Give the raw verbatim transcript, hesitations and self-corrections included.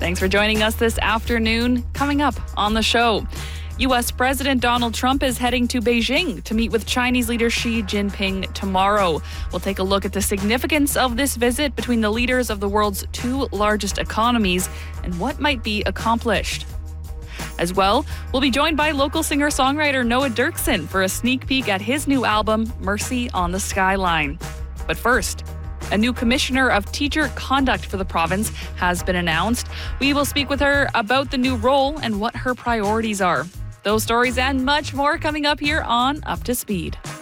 Thanks for joining us this afternoon. Coming up on the show, U S President Donald Trump is heading to Beijing to meet with Chinese leader Xi Jinping tomorrow. We'll take a look at the significance of this visit between the leaders of the world's two largest economies and what might be accomplished. As well, we'll be joined by local singer-songwriter Noah Dirksen for a sneak peek at his new album, Mercy on the Skyline. But first, a new commissioner of teacher conduct for the province has been announced. We will speak with her about the new role and what her priorities are. Those stories and much more coming up here on Up to Speed.